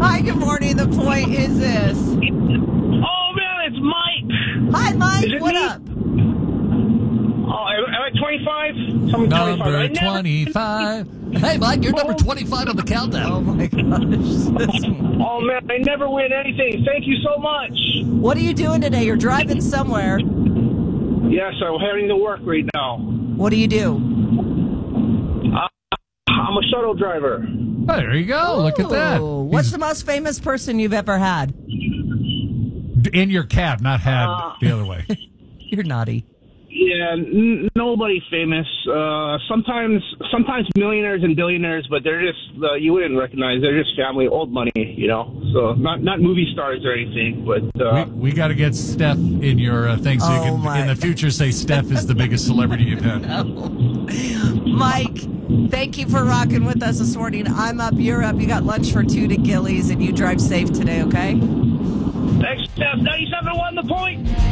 Hi, good morning. The point is this. Oh, man, it's Mike. Hi, Is Mike. it What me? up? Oh, am I 25? I'm 25. Number 25. Hey, Mike, you're number 25 on the countdown. Oh, my gosh. Oh, man, I never win anything. Thank you so much. What are you doing today? You're driving somewhere. Yes, I'm heading to work right now. What do you do? I'm a shuttle driver. Oh, there you go. Look at that. Ooh, what's the most famous person you've ever had? In your cab, not had the other way. You're naughty. Yeah, nobody famous. Sometimes millionaires and billionaires, but they're just you wouldn't recognize. They're just family, old money, you know. So not movie stars or anything. But we got to get Steph in your thing so you can in the future say Steph is the biggest celebrity you've had. Mike, thank you for rocking with us this morning. I'm up, you're up. You got lunch for 2 to Gillies, and you drive safe today, okay? Thanks, Steph. 97 won the point.